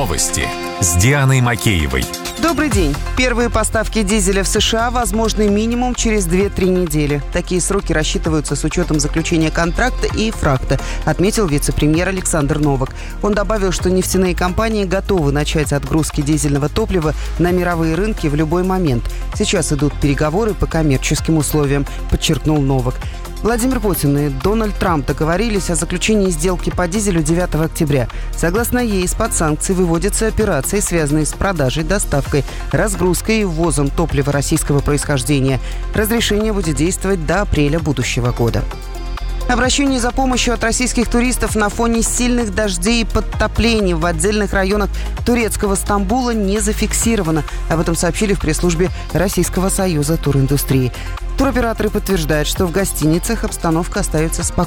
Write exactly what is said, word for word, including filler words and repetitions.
Новости с Дианой Макеевой. Добрый день. Первые поставки дизеля в США возможны минимум через две-три недели. Такие сроки рассчитываются с учетом заключения контракта и фракта, отметил вице-премьер Александр Новак. Он добавил, что нефтяные компании готовы начать отгрузки дизельного топлива на мировые рынки в любой момент. Сейчас идут переговоры по коммерческим условиям, подчеркнул Новак. Владимир Путин и Дональд Трамп договорились о заключении сделки по дизелю девятого октября. Согласно ей, из-под санкций выводятся операции, связанные с продажей, доставкой, разгрузкой и ввозом топлива российского происхождения. Разрешение будет действовать до апреля будущего года. Обращение за помощью от российских туристов на фоне сильных дождей и подтоплений в отдельных районах турецкого Стамбула не зафиксировано. Об этом сообщили в пресс-службе Российского союза туриндустрии. Туроператоры подтверждают, что в гостиницах обстановка остается спокойной.